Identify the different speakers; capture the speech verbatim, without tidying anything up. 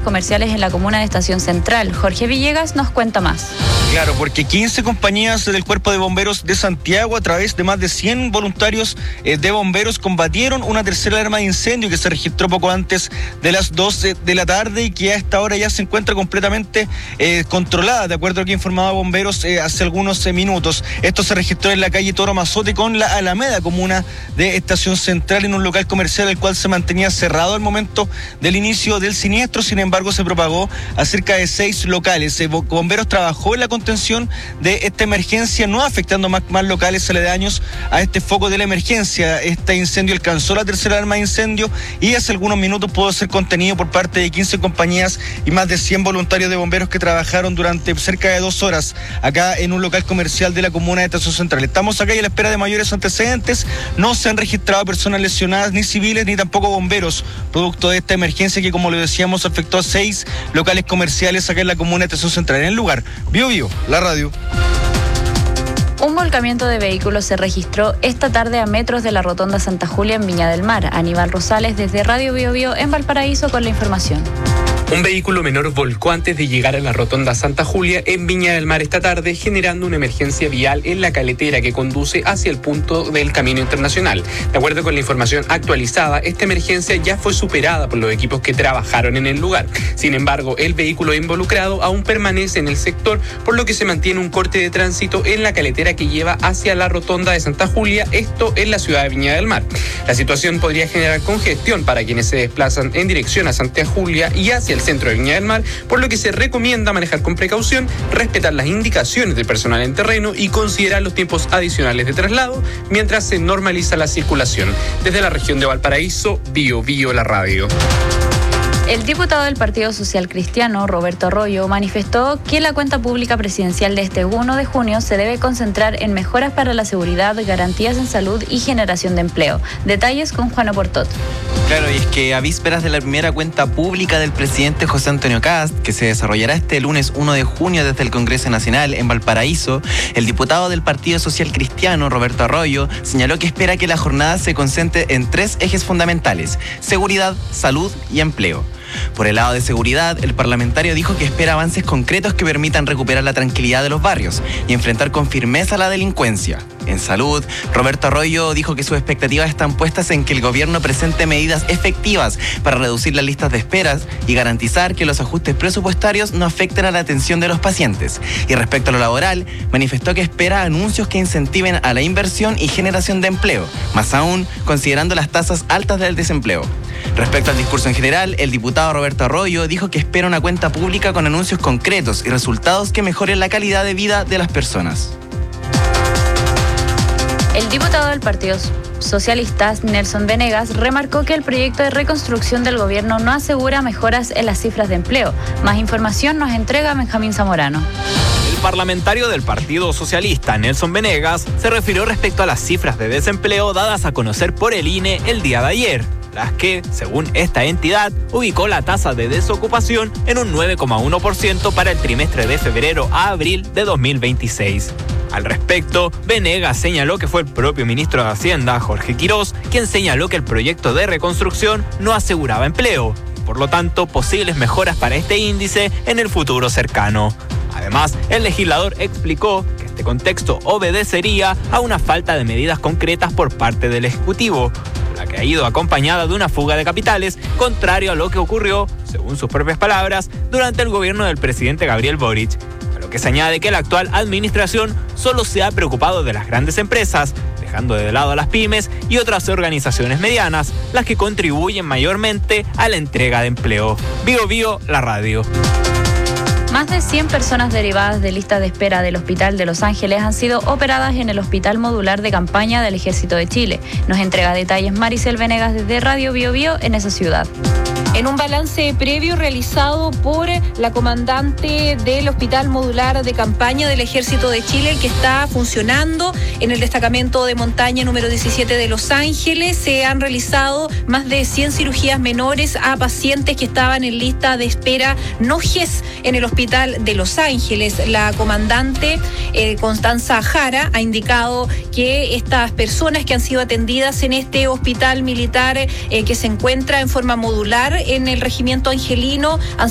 Speaker 1: comerciales en la comuna de Estación Central. Jorge Villegas nos cuenta más.
Speaker 2: Claro, porque quince compañías del Cuerpo de Bomberos de Santiago, a través de más de cien voluntarios eh, de bomberos, combatieron una tercera alarma de incendio que se registró poco antes de las doce de la tarde y que a esta hora ya se encuentra completamente eh, controlada, de acuerdo a lo que informaba Bomberos eh, hace algunos eh, minutos. Esto se registró en la calle Toro Mazote con la Alameda, comuna de Estación Central, en un local comercial el cual se mantenía cerrado al momento del inicio del siniestro. Sin embargo, se propagó a cerca de seis locales. Eh, Bomberos trabajó en la contención de esta emergencia, no afectando más, más locales aledaños a este foco de la emergencia. Este incendio alcanzó la tercera alarma de incendio y hace algunos minutos pudo ser contenido por parte de quince compañías y más de cien voluntarios de bomberos que trabajaron durante cerca de dos horas acá en un local comercial de la comuna de Estación Central. Estamos acá y a la espera de mayores antecedentes. No se han registrado personas lesionadas, ni civiles, ni tampoco bomberos, producto de esta emergencia que, como lo decíamos, afectó a seis locales comerciales acá en la comuna de Estación Central. En el lugar, Bio Bio, la radio.
Speaker 1: Un volcamiento de vehículos se registró esta tarde a metros de la Rotonda Santa Julia en Viña del Mar. Aníbal Rosales desde Radio Bio Bio en Valparaíso con la información.
Speaker 3: Un vehículo menor volcó antes de llegar a la Rotonda Santa Julia en Viña del Mar esta tarde, generando una emergencia vial en la caletera que conduce hacia el punto del Camino Internacional. De acuerdo con la información actualizada, esta emergencia ya fue superada por los equipos que trabajaron en el lugar. Sin embargo, el vehículo involucrado aún permanece en el sector, por lo que se mantiene un corte de tránsito en la caletera que lleva hacia la Rotonda de Santa Julia, esto en la ciudad de Viña del Mar. La situación podría generar congestión para quienes se desplazan en dirección a Santa Julia y hacia el centro de Viña del Mar, por lo que se recomienda manejar con precaución, respetar las indicaciones del personal en terreno y considerar los tiempos adicionales de traslado mientras se normaliza la circulación. Desde la región de Valparaíso, Bio Bio, la radio.
Speaker 1: El diputado del Partido Social Cristiano, Roberto Arroyo, manifestó que la cuenta pública presidencial de este uno de junio se debe concentrar en mejoras para la seguridad, garantías en salud y generación de empleo. Detalles con Juana Portot.
Speaker 4: Claro, y es que a vísperas de la primera cuenta pública del presidente José Antonio Kast, que se desarrollará este lunes uno de junio desde el Congreso Nacional en Valparaíso, el diputado del Partido Social Cristiano, Roberto Arroyo, señaló que espera que la jornada se concentre en tres ejes fundamentales: seguridad, salud y empleo. Por el lado de seguridad, el parlamentario dijo que espera avances concretos que permitan recuperar la tranquilidad de los barrios y enfrentar con firmeza la delincuencia. En salud, Roberto Arroyo dijo que sus expectativas están puestas en que el gobierno presente medidas efectivas para reducir las listas de esperas y garantizar que los ajustes presupuestarios no afecten a la atención de los pacientes. Y respecto a lo laboral, manifestó que espera anuncios que incentiven a la inversión y generación de empleo, más aún considerando las tasas altas del desempleo. Respecto al discurso en general, el diputado Roberto Arroyo dijo que espera una cuenta pública con anuncios concretos y resultados que mejoren la calidad de vida de las personas.
Speaker 1: El diputado del Partido Socialista, Nelson Venegas, remarcó que el proyecto de reconstrucción del gobierno no asegura mejoras en las cifras de empleo. Más información nos entrega Benjamín Zamorano.
Speaker 5: El parlamentario del Partido Socialista, Nelson Venegas, se refirió respecto a las cifras de desempleo dadas a conocer por el I N E el día de ayer, las que, según esta entidad, ubicó la tasa de desocupación en un nueve coma uno por ciento para el trimestre de febrero a abril de dos mil veintiséis. Al respecto, Venegas señaló que fue el propio ministro de Hacienda, Jorge Quirós, quien señaló que el proyecto de reconstrucción no aseguraba empleo, y por lo tanto posibles mejoras para este índice en el futuro cercano. Además, el legislador explicó que este contexto obedecería a una falta de medidas concretas por parte del Ejecutivo, la que ha ido acompañada de una fuga de capitales, contrario a lo que ocurrió, según sus propias palabras, durante el gobierno del presidente Gabriel Boric. Que se añade que la actual administración solo se ha preocupado de las grandes empresas, dejando de lado a las pymes y otras organizaciones medianas, las que contribuyen mayormente a la entrega de empleo. Bio Bio, la radio.
Speaker 1: Más de cien personas derivadas de listas de espera del Hospital de Los Ángeles han sido operadas en el Hospital Modular de Campaña del Ejército de Chile. Nos entrega detalles Maricel Venegas desde Radio Bio Bio en esa ciudad.
Speaker 6: En un balance previo realizado por la comandante del Hospital Modular de Campaña del Ejército de Chile, que está funcionando en el destacamento de montaña número diecisiete de Los Ángeles, se han realizado más de cien cirugías menores a pacientes que estaban en lista de espera no G E S en el Hospital de Los Ángeles. La comandante eh, Constanza Jara ha indicado que estas personas que han sido atendidas en este hospital militar eh, que se encuentra en forma modular en el regimiento angelino han